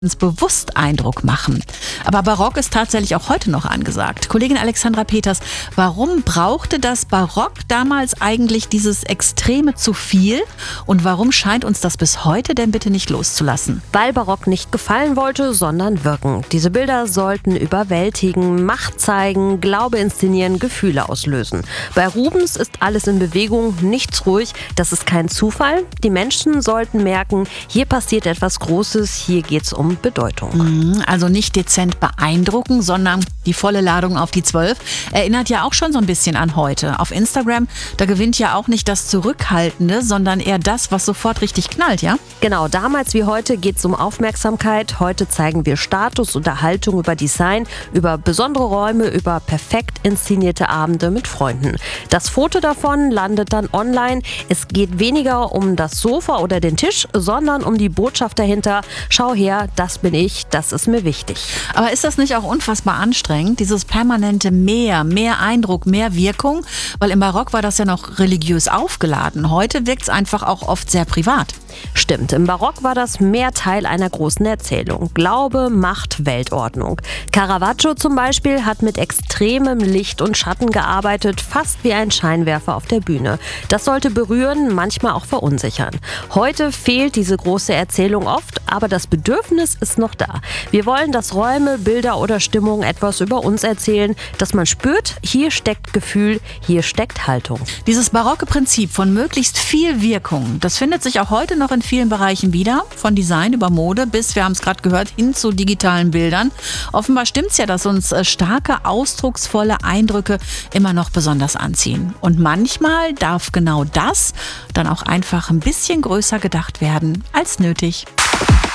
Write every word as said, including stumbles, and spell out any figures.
uns bewusst Eindruck machen. Aber Barock ist tatsächlich auch heute noch angesagt. Kollegin Alexandra Peters, warum brauchte das Barock damals eigentlich dieses extreme zu viel? Und warum scheint uns das bis heute denn bitte nicht loszulassen? Weil Barock nicht gefallen wollte, sondern wirken. Diese Bilder sollten überwältigen, Macht zeigen, Glaube inszenieren, Gefühle auslösen. Bei Rubens ist alles in Bewegung, nichts ruhig. Das ist kein Zufall. Die Menschen sollten merken, hier passiert etwas Großes, hier geht's um Bedeutung. Also nicht dezent beeindrucken, sondern die volle Ladung auf die zwölf. Erinnert ja auch schon so ein bisschen an heute. Auf Instagram, da gewinnt ja auch nicht das Zurückhaltende, sondern eher das, was sofort richtig knallt, ja? Genau, damals wie heute geht es um Aufmerksamkeit. Heute zeigen wir Status, Unterhaltung über Design, über besondere Räume, über perfekt inszenierte Abende mit Freunden. Das Foto davon landet dann online. Es geht weniger um das Sofa oder den Tisch, sondern um die Botschaft dahinter. Schau her, das bin ich, das ist mir wichtig. Aber ist das nicht auch unfassbar anstrengend, dieses permanente mehr, mehr Eindruck, mehr Wirkung? Weil im Barock war das ja noch religiös aufgeladen. Heute wirkt es einfach auch oft sehr privat. Stimmt, im Barock war das mehr Teil einer großen Erzählung. Glaube, Macht, Weltordnung. Caravaggio zum Beispiel hat mit extremem Licht und Schatten gearbeitet, fast wie ein Scheinwerfer auf der Bühne. Das sollte berühren, manchmal auch verunsichern. Heute fehlt diese große Erzählung oft, aber das Bedürfnis ist noch da. Wir wollen, dass Räume, Bilder oder Stimmung etwas über uns erzählen, dass man spürt, hier steckt Gefühl, hier steckt Haltung. Dieses barocke Prinzip von möglichst viel Wirkung, das findet sich auch heute noch in vielen Bereichen wieder, von Design über Mode bis, wir haben es gerade gehört, hin zu digitalen Bildern. Offenbar stimmt es ja, dass uns starke, ausdrucksvolle Eindrücke immer noch besonders anziehen. Und manchmal darf genau das dann auch einfach ein bisschen größer gedacht werden als nötig.